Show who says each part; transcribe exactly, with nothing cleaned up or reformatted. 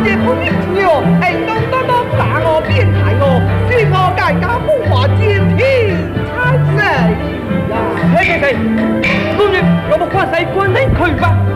Speaker 1: 也不明了，哎，东东东打我变态哦，是我大家不话今天才谁呀？
Speaker 2: 嘿嘿嘿，今日我们换谁管你去吧。